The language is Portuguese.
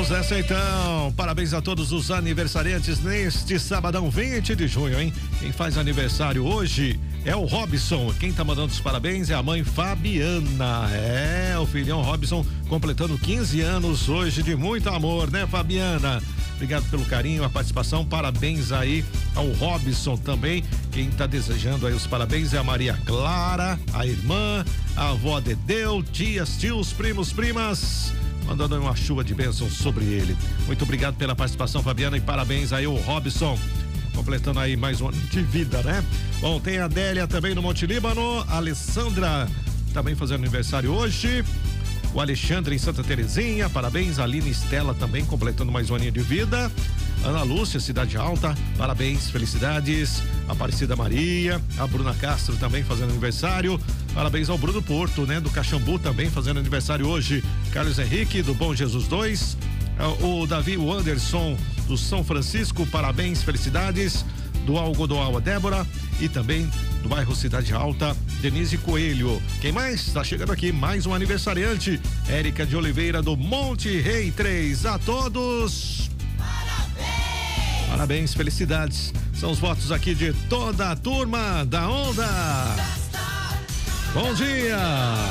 Vamos nessa então. Parabéns a todos os aniversariantes neste sabadão 20 de junho, hein? Quem faz aniversário hoje é o Robson. Quem tá mandando os parabéns é a mãe Fabiana. É, o filhão Robson completando 15 anos hoje de muito amor, né, Fabiana? Obrigado pelo carinho, a participação. Parabéns aí ao Robson também. Quem tá desejando aí os parabéns é a Maria Clara, a irmã, a avó Dedeu, tias, tios, primos, primas. Mandando uma chuva de bênçãos sobre ele. Muito obrigado pela participação, Fabiana, e parabéns aí ao Robson, completando aí mais um ano de vida, né? Bom, tem a Adélia também no Monte Líbano, a Alessandra também fazendo aniversário hoje, o Alexandre em Santa Terezinha, parabéns, a Aline Estela também completando mais um aninho de vida, Ana Lúcia, Cidade Alta, parabéns, felicidades, Aparecida Maria, a Bruna Castro também fazendo aniversário, parabéns ao Bruno Porto, né, do Caxambu também fazendo aniversário hoje, Carlos Henrique do Bom Jesus 2, o Davi Anderson do São Francisco, parabéns, felicidades, do Algodoal a Débora e também do bairro Cidade Alta, Denise Coelho. Quem mais? Tá chegando aqui mais um aniversariante, Érica de Oliveira do Monte Rei 3. A todos parabéns, felicidades. São os votos aqui de toda a turma da Onda. Bom dia!